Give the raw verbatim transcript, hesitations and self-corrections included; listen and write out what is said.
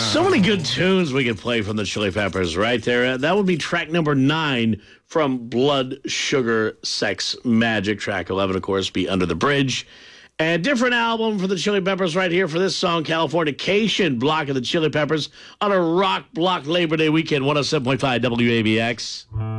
So many good tunes we could play from the Chili Peppers right there. Uh, that would be track number nine from Blood, Sugar, Sex, Magic. Track eleven, of course, be Under the Bridge. And a different album for the Chili Peppers right here for this song, Californication, block of the Chili Peppers on a rock block Labor Day weekend, one oh seven point five W A B X.